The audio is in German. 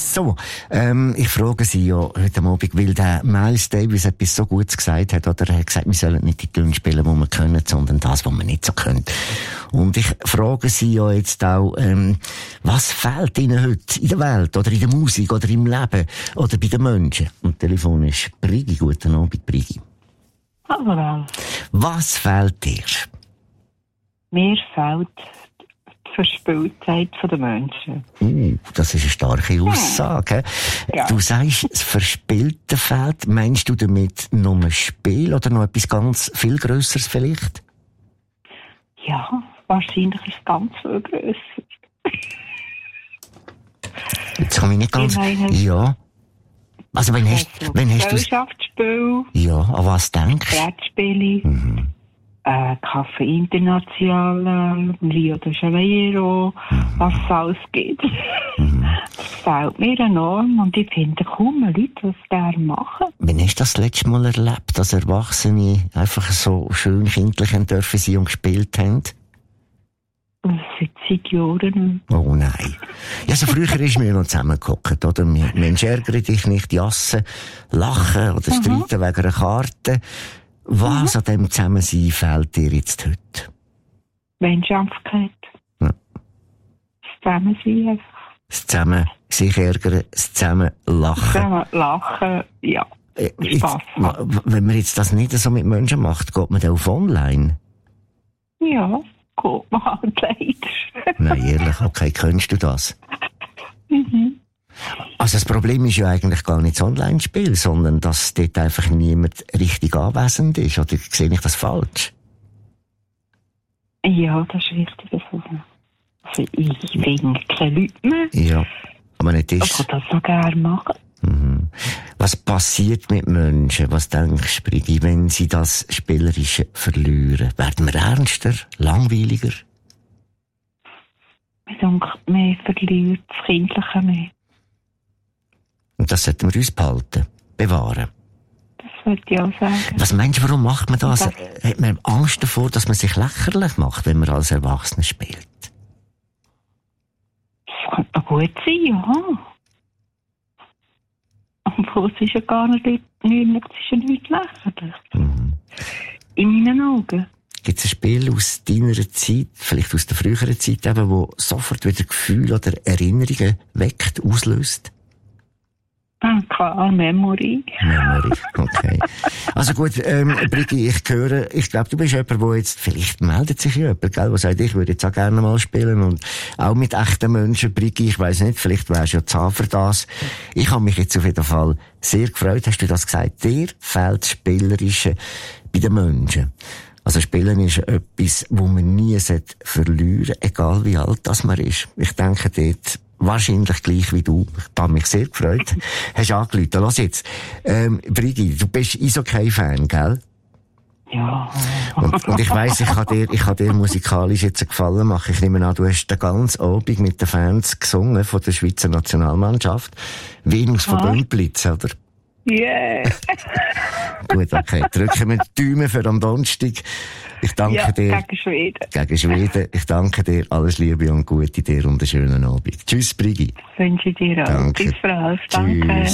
So, ich frage Sie ja heute Abend, weil der Miles Davis etwas so Gutes gesagt hat, oder er hat gesagt, wir sollen nicht die Töne spielen, die wir können, sondern das, was wir nicht so können. Und ich frage Sie ja jetzt auch, was fehlt Ihnen heute in der Welt, oder in der Musik, oder im Leben, oder bei den Menschen? Und Telefon ist Brigi. Guten Abend, Brigi. Hallo. Was fehlt dir? Mir fehlt die Verspieltheit der Menschen. Das ist eine starke Aussage. Ja. Du sagst, das Verspielte fehlt. Meinst du damit nur ein Spiel oder noch etwas ganz viel Grösseres vielleicht? Ja, wahrscheinlich ist es ganz viel grösser. Jetzt kann ich nicht ganz... Ja. Also wenn hast du... Gesellschaftsspiel. Ja, an was denkst du? Brettspiele. Kaffee International, Rio de Janeiro, was es alles gibt. Das gefällt mir enorm und ich finde kaum Leute, die es gerne machen. Wann hast du das letzte Mal erlebt, dass Erwachsene einfach so schön kindlich dürfen sein und gespielt haben? Seit Jahren. Oh nein. Ja, so früher ist mir noch zusammengehockt, oder? Mensch, ärgere dich nicht, jassen, lachen oder streiten wegen einer Karte. Was an dem Zusammensein fehlt dir jetzt heute? Menschlichkeit. Ja. Das Zusammensein einfach. Das Zusammen sich ärgern, das Zusammen lachen. Zusammen lachen, ja. Spass. Wenn man jetzt das nicht so mit Menschen macht, geht man dann auf online? Ja, geht man halt leider. Nein, ehrlich, okay, kennst du das? Also das Problem ist ja eigentlich gar nicht das Online-Spiel, sondern dass dort einfach niemand richtig anwesend ist. Oder sehe ich das falsch? Ja, das ist richtig. Also ich finde keine Leute mehr. Ja, aber nicht ist. Ich würde das so gerne machen. Was passiert mit Menschen? Was denkst du, Brigi, wenn sie das Spielerische verlieren? Werden wir ernster, langweiliger? Ich denke, man verliert das Kindliche mehr. Und das sollten wir uns behalten, bewahren. Das würde ich auch sagen. Was meinst du, warum macht man das? Hat man Angst davor, dass man sich lächerlich macht, wenn man als Erwachsener spielt? Das könnte gut sein, ja. Obwohl es ist ja gar nicht lächerlich. In meinen Augen. Gibt es ein Spiel aus deiner Zeit, vielleicht aus der früheren Zeit, eben, wo sofort wieder Gefühle oder Erinnerungen weckt, auslöst? Klar, Memory, okay. Also gut, Brigi, ich glaube, du bist jemand, der jetzt, vielleicht meldet sich jemand, gell, der sagt, ich würde jetzt auch gerne mal spielen und auch mit echten Menschen, Brigi, ich weiss nicht, vielleicht wärst du ja zahn für das. Ich habe mich jetzt auf jeden Fall sehr gefreut, hast du das gesagt, dir fehlt das Spielerische bei den Menschen. Also Spielen ist etwas, wo man nie verlieren sollte, egal wie alt das man ist. Ich denke dort, wahrscheinlich gleich wie du. Ich habe mich sehr gefreut. Hast angerufen. Lass jetzt. Brigi, du bist Eishockey-Fan, gell? Ja. Und ich weiss, ich kann dir musikalisch jetzt einen Gefallen machen. Ich nehme an, du hast den ganzen Abend mit den Fans gesungen von der Schweizer Nationalmannschaft. Venus von Bümplitz, oder? Yeah. Gut, okay. Drücken wir die Daumen für am Donnerstag. Ich danke dir. Gegen Schweden. Ich danke dir. Alles Liebe und Gute dir und einen schönen Abend. Tschüss, Brigi. Wünsche dir auch. Danke. Bis bald. Danke. Tschüss.